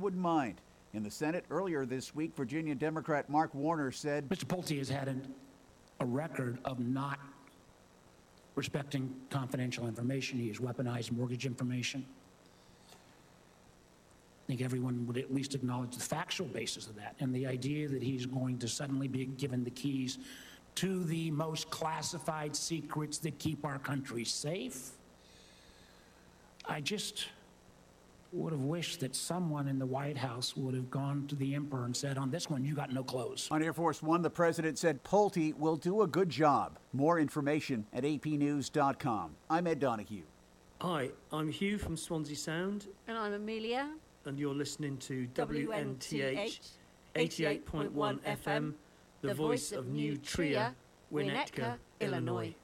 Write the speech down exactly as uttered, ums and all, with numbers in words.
wouldn't mind. In the Senate earlier this week, Virginia Democrat Mark Warner said, Mister Pulte has had an, a record of not respecting confidential information. He has weaponized mortgage information. I think everyone would at least acknowledge the factual basis of that, and the idea that he's going to suddenly be given the keys to the most classified secrets that keep our country safe. I just would have wished that someone in the White House would have gone to the emperor and said, on this one, you got no clothes. On Air Force One, the president said Pulte will do a good job. More information at A P news dot com. I'm Ed Donahue. Hi, I'm Hugh from Swansea Sound. And I'm Amelia. And you're listening to W N T H eighty-eight point one F M, the voice of New Trier, Winnetka, Illinois.